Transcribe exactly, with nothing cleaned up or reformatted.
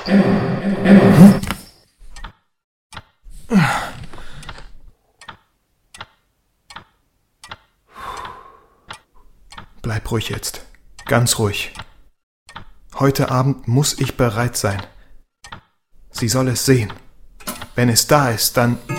Bleib ruhig jetzt. Ganz ruhig. Heute Abend muss ich bereit sein. Sie soll es sehen. Wenn es da ist, dann...